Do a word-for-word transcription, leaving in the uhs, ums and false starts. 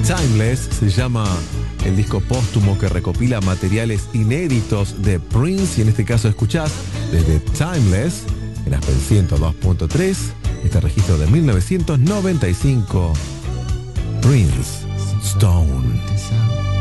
Timeless se llama el disco póstumo que recopila materiales inéditos de Prince, y en este caso escuchás desde Timeless en Aspen ciento dos punto tres este registro de mil novecientos noventa y cinco, Prince, Stone.